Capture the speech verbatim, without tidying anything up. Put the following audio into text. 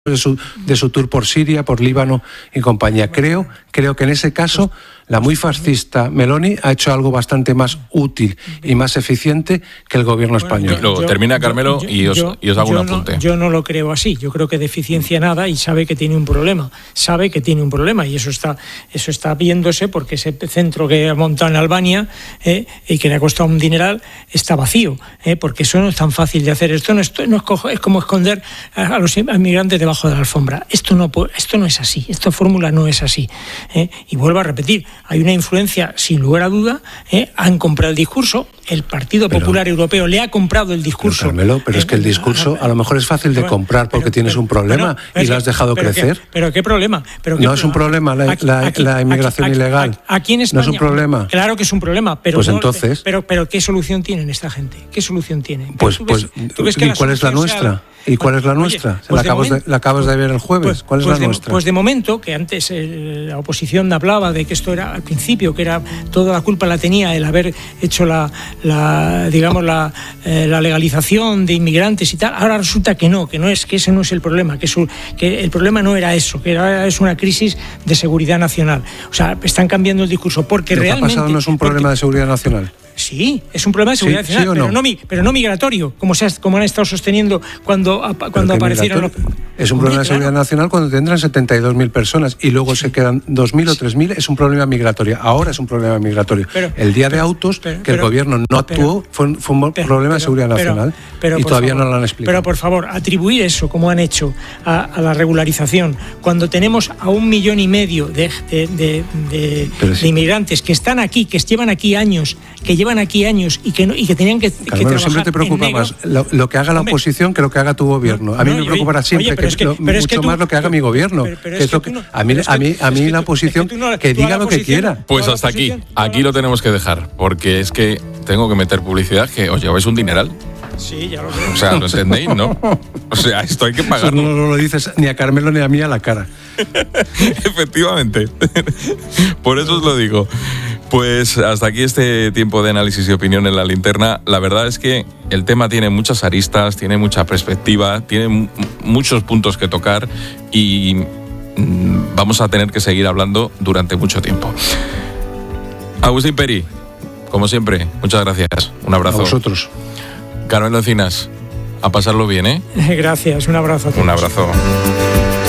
de su, de su tour por Siria, por Líbano y compañía. Creo, creo que en ese caso la muy fascista Meloni ha hecho algo bastante más útil y más eficiente que el gobierno español. Bueno, Luego termina Carmelo yo, yo, y, os, yo, y os hago un apunte. No, yo no lo creo así. Yo creo que de eficiencia nada y sabe que tiene un problema. Sabe que tiene un problema y eso está, eso está viéndose porque ese centro que ha montado en Albania eh, y que le ha costado un dineral está vacío. Eh, porque eso no es tan fácil de hacer. Esto no es, no es, cojo, es como esconder a, a los inmigrantes debajo de la alfombra. Esto no, esto no es así. Esta fórmula no es así. Eh, y vuelvo a repetir. Hay una influencia, sin lugar a duda, ¿eh? Han comprado el discurso, el Partido pero, Popular Europeo le ha comprado el discurso. Pero, Carmelo, pero eh, es que el discurso a lo mejor es fácil de comprar porque pero, tienes un problema pero, y lo has dejado pero crecer. ¿Qué, ¿Pero qué problema? ¿Pero qué no problema? Es un problema la, aquí, la, aquí, la inmigración aquí, ilegal. Aquí en España, no es un problema. Claro que es un problema, pero pues no, entonces. Pero, pero ¿qué solución tienen esta gente? ¿Qué solución tienen? Pues, ¿Tú pues, ves, ¿tú ves que ¿y cuál es la nuestra? Sea, ¿Y cuál es la nuestra? Oye, pues la, acabas de, momento, de, la acabas de ver el jueves. Pues, ¿Cuál es pues la de, nuestra? Pues de momento, que antes eh, la oposición hablaba de que esto era al principio, que era toda la culpa la tenía el haber hecho la, la digamos, la, eh, la legalización de inmigrantes y tal. Ahora resulta que no, que no es, que ese no es el problema, que, su, que el problema no era eso, que era, es una crisis de seguridad nacional. O sea, están cambiando el discurso porque ¿Lo realmente. ¿Lo que ha pasado no es un problema porque, de seguridad nacional? Sí, es un problema de seguridad sí, nacional, ¿sí o pero, no? no, pero no migratorio, como, se ha, como han estado sosteniendo cuando, cuando aparecieron los... Es un Hombre, problema de seguridad claro. nacional cuando tendrán setenta y dos mil personas y luego sí. se quedan dos mil o tres mil, es un problema migratorio. Ahora es un problema migratorio. Pero, el día de autos, pero, que pero, el gobierno no actuó, pero, fue, fue un pero, problema de seguridad nacional pero, y todavía favor, no lo han explicado. Pero por favor, atribuir eso, como han hecho, a, a la regularización, cuando tenemos a un millón y medio de, de, de, de, sí. de inmigrantes que están aquí, que llevan aquí años, que llevan aquí años y que, no, y que tenían que, Carmelo, que trabajar siempre te preocupa más lo, lo que haga la Hombre, oposición que lo que haga tu gobierno. A mí no, me preocupará oye, siempre oye, que, es que, lo, mucho es que tú, más lo que haga mi gobierno. Pero, pero que es lo que, no, a mí, a mí, a mí la oposición que, no, que diga lo que quiera. Pues hasta aquí, aquí lo tenemos que dejar, porque es que tengo que meter publicidad que os lleváis un dineral. Sí, ya lo veo. O sea, ¿lo entendéis, no? O sea, esto hay que pagarlo. No, no lo dices ni a Carmelo ni a mí a la cara. Efectivamente. Por eso os lo digo. Pues hasta aquí este tiempo de análisis y opinión en La Linterna. La verdad es que el tema tiene muchas aristas, tiene mucha perspectiva, tiene m- muchos puntos que tocar y mm, vamos a tener que seguir hablando durante mucho tiempo. Agustín Peri, como siempre, muchas gracias. Un abrazo. A vosotros. Carmelo Encinas, a pasarlo bien, ¿eh? Gracias, un abrazo a todos. Un abrazo.